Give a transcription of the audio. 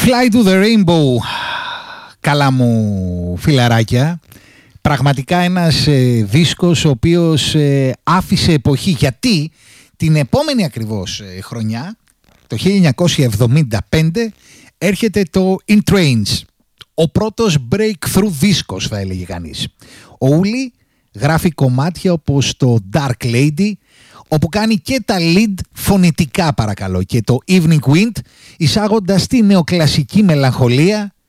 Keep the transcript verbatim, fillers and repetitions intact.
Fly to the Rainbow, καλά μου φιλαράκια. Πραγματικά ένας ε, δίσκος ο οποίος ε, άφησε εποχή, γιατί την επόμενη ακριβώς ε, χρονιά, το χίλια εννιακόσια εβδομήντα πέντε, έρχεται το In Trains, ο πρώτος breakthrough δίσκος θα έλεγε κανείς. Ο Ούλη γράφει κομμάτια όπως το Dark Lady, όπου κάνει και τα lead φωνητικά παρακαλώ, και το Evening Wind, εισάγοντας τη νεοκλασική μελαγχολία